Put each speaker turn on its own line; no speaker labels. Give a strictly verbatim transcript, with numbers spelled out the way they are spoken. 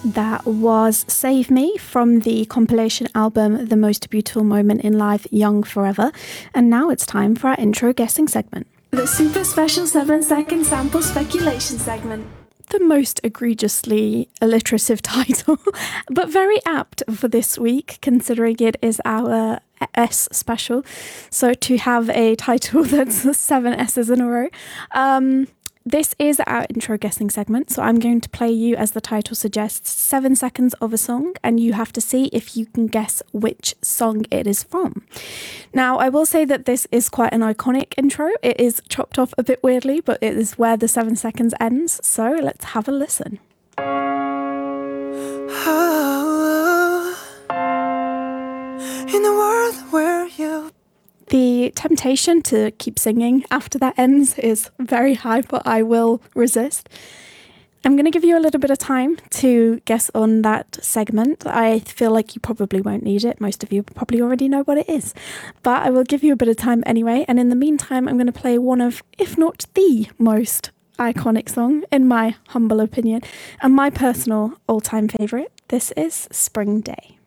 That was Save Me from the compilation album The Most Beautiful Moment in Life, Young Forever. And now it's time for our intro guessing segment.
The super special seven second sample speculation segment.
The most egregiously alliterative title, but very apt for this week, considering it is our S special. So to have a title that's seven S's in a row. Um, this is our intro guessing segment. So I'm going to play you, as the title suggests, seven seconds of a song, and you have to see if you can guess which song it is from. Now, I will say that this is quite an iconic intro. It is chopped off a bit weirdly, but it is where the seven seconds ends. So let's have a listen.
Oh, in a world where you...
The temptation to keep singing after that ends is very high, but I will resist. I'm going to give you a little bit of time to guess on that segment. I feel like you probably won't need it. Most of you probably already know what it is. But I will give you a bit of time anyway. And in the meantime, I'm going to play one of, if not the most iconic song, in my humble opinion, and my personal all-time favourite. This is Spring Day.